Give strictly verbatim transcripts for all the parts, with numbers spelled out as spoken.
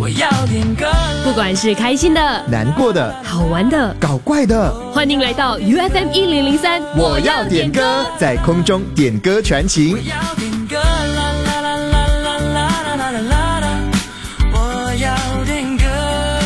我要点歌， 不管是开心的、 难过的、 好玩的、 搞怪的， 欢迎来到 U F M 一零零三， 我要点歌，在空中点歌传情。 我要点歌，啦啦啦啦啦啦啦啦啦啦，我要点歌，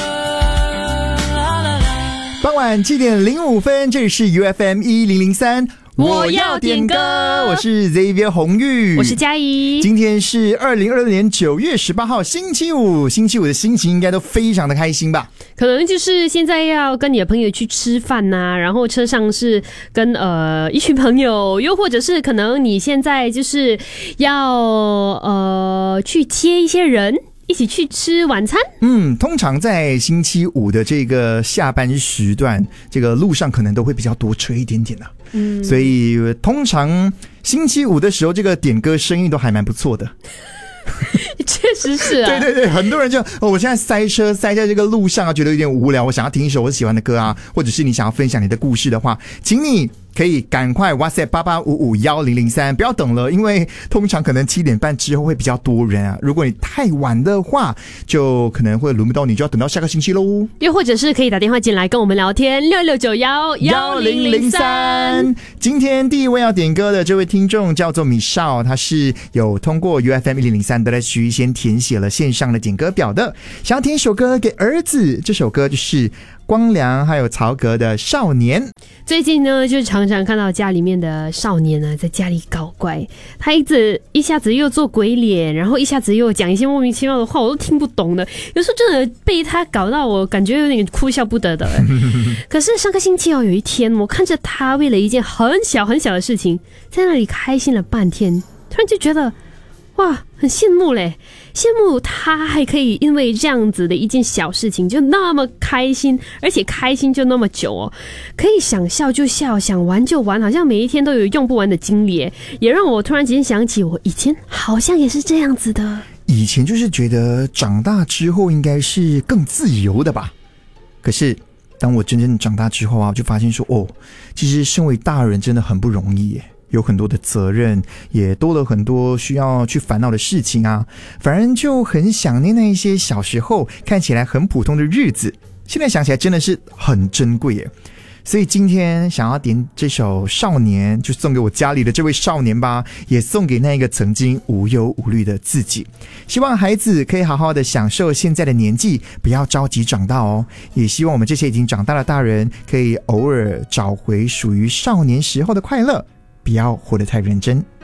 啦啦啦。 傍晚七点零五分，这里是 U F M 一零零三。 我要点歌， 我是 Xavier 红玉， 我是嘉怡。 今天是二零二六年九月十八号，星期五。星期五的心情应该都非常的开心吧？ 可能就是现在要跟你的朋友去吃饭呐、啊，然后车上是跟呃一群朋友，又或者是可能你现在就是要呃去接一些人。一起去吃晚餐。 嗯，通常在星期五的这个下班时段，这个路上可能都会比较多车一点点的、啊。嗯，所以通常星期五的时候，这个点歌生意都还蛮不错的。 确实是啊， 对对对，很多人就、哦、我现在塞车塞在这个路上啊，觉得有点无聊，我想要听一首我喜欢的歌啊，或者是你想要分享你的故事的话，请你可以赶快 WhatsApp 八八五五一零零三，不要等了，因为通常可能七点半之后会比较多人啊。如果你太晚的话，就可能会轮不到你，就要等到下个星期喽。 又或者是可以打电话进来跟我们聊天，六六九幺幺零零三。 今天第一位要点歌的这位听众叫做米少，他是有通过 U F M 一零零三的区先填写了线上的点歌表的，想要填一首歌给儿子，这首歌就是光良还有曹格的少年。 最近呢，就常常看到家里面的少年呢，在家里搞怪，他一直一下子又做鬼脸，然后一下子又讲一些莫名其妙的话，我都听不懂的。有时候真的被他搞到我感觉有点哭笑不得的。可是上个星期哦，有一天我看着他为了一件很小很小的事情，在那里开心了半天，突然就觉得哇，很羡慕嘞，羡慕他还可以因为这样子的一件小事情就那么开心，而且开心就那么久哦，可以想笑就笑，想玩就玩，好像每一天都有用不完的精力，也让我突然间想起我以前好像也是这样子的。 以前就是觉得长大之后应该是更自由的吧，可是当我真正长大之后啊，我就发现说哦，其实身为大人真的很不容易耶，有很多的责任，也多了很多需要去烦恼的事情啊，反而就很想念那一些小时候看起来很普通的日子，现在想起来真的是很珍贵耶。所以今天想要点这首少年，就送给我家里的这位少年吧，也送给那个曾经无忧无虑的自己。希望孩子可以好好的享受现在的年纪，不要着急长大哦。也希望我们这些已经长大的大人，可以偶尔找回属于少年时候的快乐，不要活得太认真。